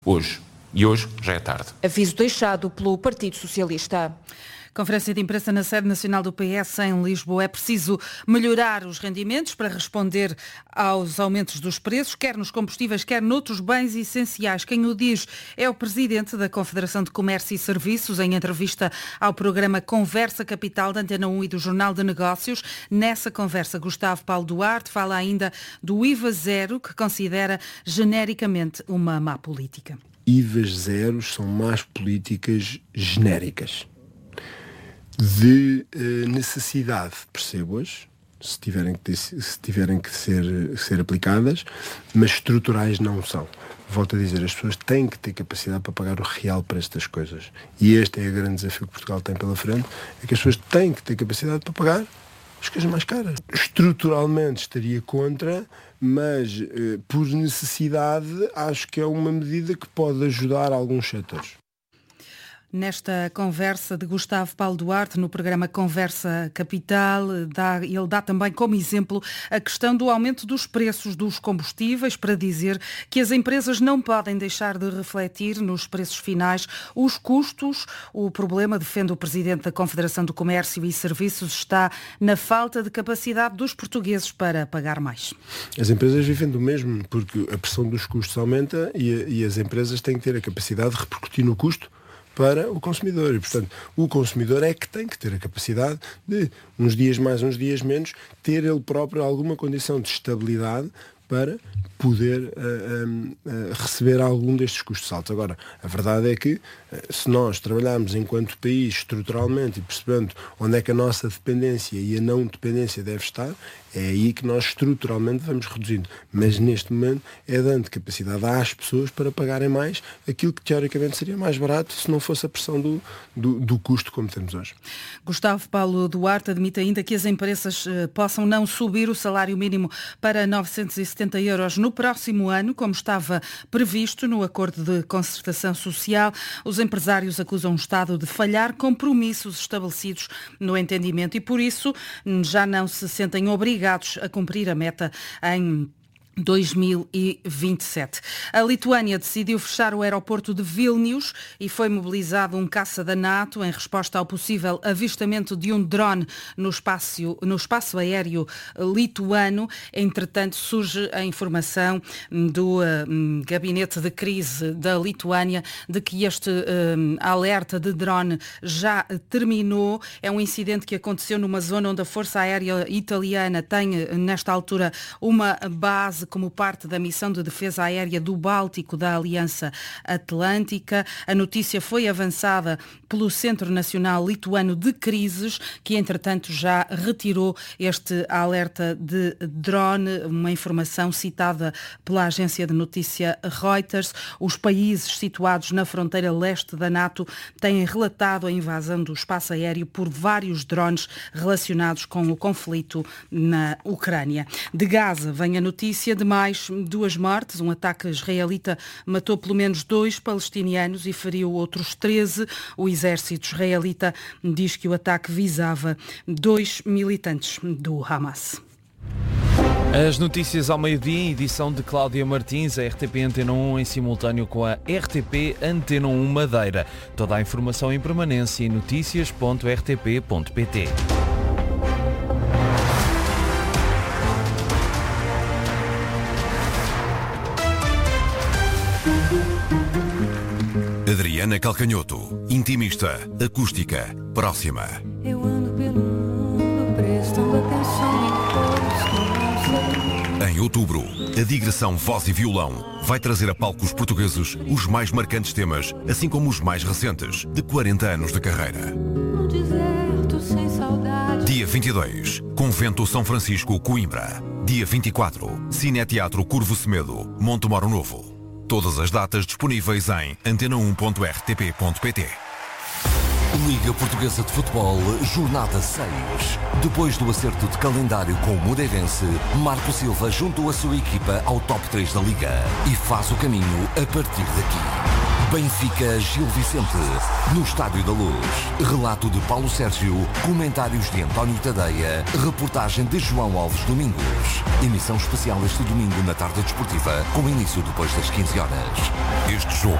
hoje. E hoje já é tarde. Aviso deixado pelo Partido Socialista. Conferência de imprensa na sede nacional do PS em Lisboa. É preciso melhorar os rendimentos para responder aos aumentos dos preços, quer nos combustíveis, quer noutros bens essenciais. Quem o diz é o presidente da Confederação de Comércio e Serviços, em entrevista ao programa Conversa Capital da Antena 1 e do Jornal de Negócios. Nessa conversa, Gustavo Paulo Duarte fala ainda do IVA zero, que considera genericamente uma má política. IVAs zeros são más políticas genéricas. De necessidade, percebo-as, se tiverem que ser aplicadas, mas estruturais não são. Volto a dizer, as pessoas têm que ter capacidade para pagar o real para estas coisas. E este é o grande desafio que Portugal tem pela frente, é que as pessoas têm que ter capacidade para pagar as coisas mais caras. Estruturalmente estaria contra, mas por necessidade acho que é uma medida que pode ajudar alguns setores. Nesta conversa de Gustavo Paulo Duarte, no programa Conversa Capital, ele dá também como exemplo a questão do aumento dos preços dos combustíveis, para dizer que as empresas não podem deixar de refletir nos preços finais os custos. O problema, defende o presidente da Confederação do Comércio e Serviços, está na falta de capacidade dos portugueses para pagar mais. As empresas vivem do mesmo, porque a pressão dos custos aumenta e as empresas têm que ter a capacidade de repercutir no custo para o consumidor. E, portanto, o consumidor é que tem que ter a capacidade de, uns dias mais, uns dias menos, ter ele próprio alguma condição de estabilidade para poder receber algum destes custos altos. Agora, a verdade é que, se nós trabalharmos enquanto país estruturalmente e percebendo onde é que a nossa dependência e a não dependência deve estar, é aí que nós estruturalmente vamos reduzindo. Mas neste momento é dando capacidade às pessoas para pagarem mais aquilo que teoricamente seria mais barato se não fosse a pressão do custo como temos hoje. Gustavo Paulo Duarte admite ainda que as empresas possam não subir o salário mínimo para 970 euros no próximo ano, como estava previsto no acordo de concertação social. Os empresários acusam o Estado de falhar compromissos estabelecidos no entendimento e, por isso, já não se sentem obrigados a cumprir a meta em 2027. A Lituânia decidiu fechar o aeroporto de Vilnius e foi mobilizado um caça da NATO em resposta ao possível avistamento de um drone no espaço aéreo lituano. Entretanto, surge a informação do gabinete de crise da Lituânia de que este alerta de drone já terminou. É um incidente que aconteceu numa zona onde a Força Aérea Italiana tem, nesta altura, uma base como parte da missão de defesa aérea do Báltico da Aliança Atlântica. A notícia foi avançada pelo Centro Nacional Lituano de Crises, que entretanto já retirou este alerta de drone, uma informação citada pela agência de notícia Reuters. Os países situados na fronteira leste da NATO têm relatado a invasão do espaço aéreo por vários drones relacionados com o conflito na Ucrânia. De Gaza vem a notícia de mais 2 mortes. Um ataque israelita matou pelo menos 2 palestinianos e feriu outros 13. O exército israelita diz que o ataque visava 2 militantes do Hamas. As notícias ao meio-dia, em edição de Cláudia Martins, a RTP Antena 1 em simultâneo com a RTP Antena 1 Madeira. Toda a informação em permanência em noticias.rtp.pt. Adriana Calcanhoto, intimista, acústica, próxima. Eu ando pelo mundo prestando atenção em Em outubro, a digressão Voz e Violão vai trazer a palcos portugueses os mais marcantes temas, assim como os mais recentes, de 40 anos de carreira. no deserto sem saudade. Dia 22, Convento São Francisco, Coimbra. Dia 24, Cineteatro Curvo Semedo, Montemoro Novo. Todas as datas disponíveis em antena1.rtp.pt. Liga Portuguesa de Futebol, Jornada 6. Depois do acerto de calendário com o Moreirense, Marco Silva juntou a sua equipa ao top 3 da Liga e faz o caminho a partir daqui. Benfica Gil Vicente, no Estádio da Luz. Relato de Paulo Sérgio, comentários de António Tadeia, reportagem de João Alves Domingos. Emissão especial este domingo na tarde desportiva, com início depois das 15 horas. Este jogo